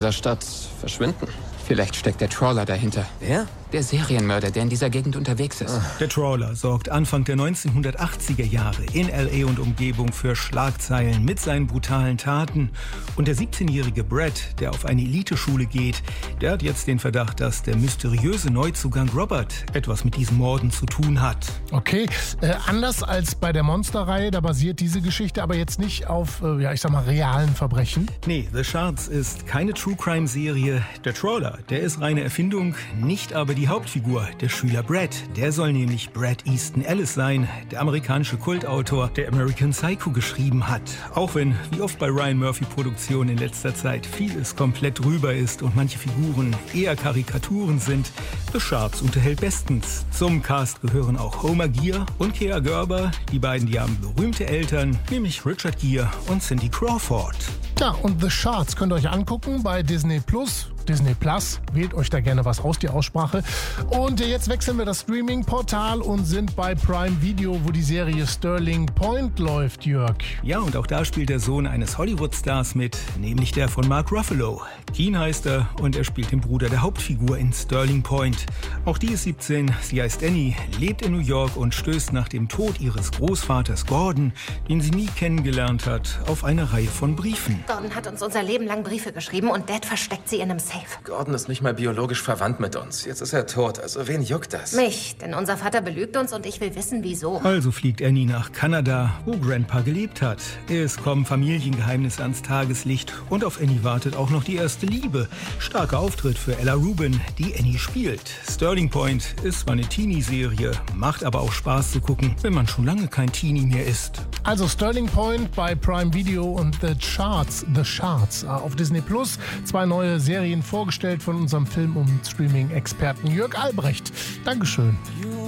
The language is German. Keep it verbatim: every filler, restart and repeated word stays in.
dieser Stadt verschwinden. Vielleicht steckt der Trawler dahinter. Wer? Der Serienmörder, der in dieser Gegend unterwegs ist. Der Trawler sorgt Anfang der neunzehnhundertachtziger Jahre in L A und Umgebung für Schlagzeilen mit seinen brutalen Taten. Und der siebzehnjährige Brad, der auf eine Eliteschule geht, der hat jetzt den Verdacht, dass der mysteriöse Neuzugang Robert etwas mit diesen Morden zu tun hat. Okay, äh, anders als bei der Monsterreihe, da basiert diese Geschichte aber jetzt nicht auf, äh, ja ich sag mal, realen Verbrechen. Nee, The Shards ist keine True-Crime-Serie. Der Trawler, der ist reine Erfindung, nicht aber die Hauptfigur, der Schüler Brad. Der soll nämlich Bret Easton Ellis sein, der amerikanische Kultautor, der American Psycho geschrieben hat. Auch wenn, wie oft bei Ryan Murphy-Produktionen in letzter Zeit, vieles komplett drüber ist und manche Figuren eher Karikaturen sind, The Shards unterhält bestens. Zum Cast gehören auch Homer Gere und Kea Gerber. Die beiden, die haben berühmte Eltern, nämlich Richard Gere und Cindy Crawford. Ja, und The Shards könnt ihr euch angucken bei Disney Plus. Disney Plus, wählt euch da gerne was aus, die Aussprache. Und jetzt wechseln wir das Streaming-Portal und sind bei Prime Video, wo die Serie Sterling Point läuft, Jörg. Ja, und auch da spielt der Sohn eines Hollywood-Stars mit, nämlich der von Mark Ruffalo. Keen heißt er und er spielt den Bruder der Hauptfigur in Sterling Point. Auch die ist siebzehn, sie heißt Annie, lebt in New York und stößt nach dem Tod ihres Großvaters Gordon, den sie nie kennengelernt hat, auf eine Reihe von Briefen. Gordon hat uns unser Leben lang Briefe geschrieben und Dad versteckt sie in einem Safe. Gordon ist nicht mal biologisch verwandt mit uns. Jetzt ist er tot, also wen juckt das? Mich, denn unser Vater belügt uns und ich will wissen, wieso. Also fliegt Annie nach Kanada, wo Grandpa gelebt hat. Es kommen Familiengeheimnisse ans Tageslicht und auf Annie wartet auch noch die erste Liebe. Starker Auftritt für Ella Rubin, die Annie spielt. Sterling Point ist zwar eine Teenie-Serie, macht aber auch Spaß zu gucken, wenn man schon lange kein Teenie mehr ist. Also Sterling Point bei Prime Video und The Shards, The Shards auf Disney Plus. Zwei neue Serien vorgestellt von unserem Film- und Streaming-Experten Jörg Albrecht. Dankeschön.